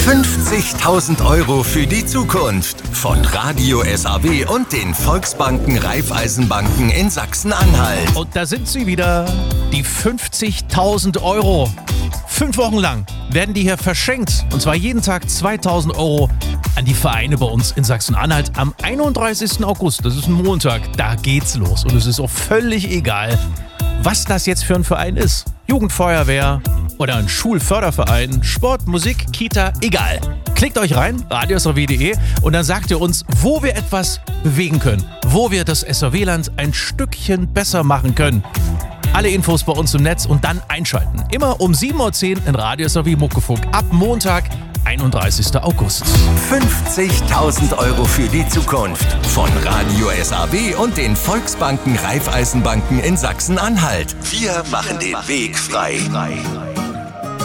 50.000 € für die Zukunft von Radio SAW und den Volksbanken Raiffeisenbanken in Sachsen-Anhalt. Und da sind sie wieder, die 50.000 €. 5 Wochen lang werden die hier verschenkt. Und zwar jeden Tag 2.000 € an die Vereine bei uns in Sachsen-Anhalt am 31. August. Das ist ein Montag. Da geht's los. Und es ist auch völlig egal, was das jetzt für ein Verein ist. Jugendfeuerwehr oder ein Schulförderverein, Sport, Musik, Kita, egal. Klickt euch rein, radiosrw.de, und dann sagt ihr uns, wo wir etwas bewegen können, wo wir das SAW-Land ein Stückchen besser machen können. Alle Infos bei uns im Netz und dann einschalten. Immer um 7.10 Uhr in Radio SAW Muckefunk. Ab Montag, 31. August. 50.000 € für die Zukunft von Radio SAW und den Volksbanken Raiffeisenbanken in Sachsen-Anhalt. Wir machen den Weg frei.